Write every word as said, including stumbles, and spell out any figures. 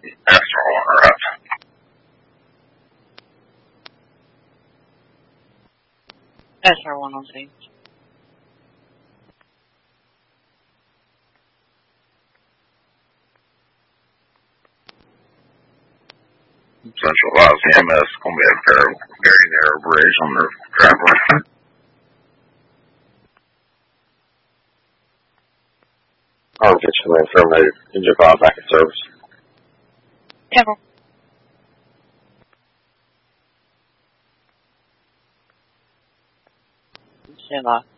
Astro runner up. Astro one on scene. Central Los E M S is going to be a very, very narrow bridge on their driveway. Arm fixing to terminate engine five back in service. Temple. Stand by.